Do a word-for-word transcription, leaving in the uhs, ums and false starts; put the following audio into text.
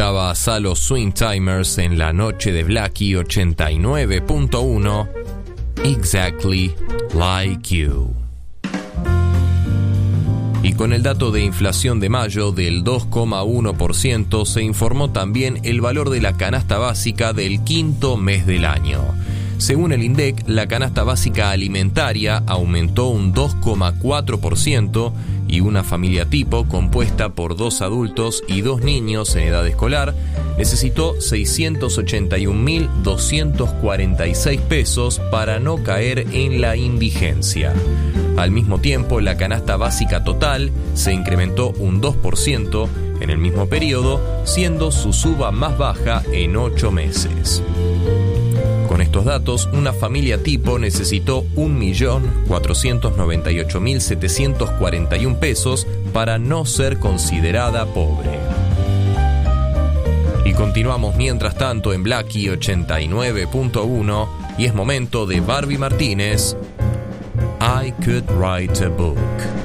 Escuchabas a los Swing Timers en la noche de Blackie ochenta y nueve punto uno, Exactly Like You. Y con el dato de inflación de mayo del dos coma uno por ciento se informó también el valor de la canasta básica del quinto mes del año. Según el INDEC, la canasta básica alimentaria aumentó un dos coma cuatro por ciento y una familia tipo compuesta por dos adultos y dos niños en edad escolar necesitó seiscientos ochenta y un mil doscientos cuarenta y seis pesos para no caer en la indigencia. Al mismo tiempo, la canasta básica total se incrementó un dos por ciento en el mismo periodo, siendo su suba más baja en ocho meses. Con estos datos, una familia tipo necesitó un millón cuatrocientos noventa y ocho mil setecientos cuarenta y un pesos para no ser considerada pobre. Y continuamos mientras tanto en Blackie ochenta y nueve punto uno y es momento de Barbie Martínez, I Could Write a Book.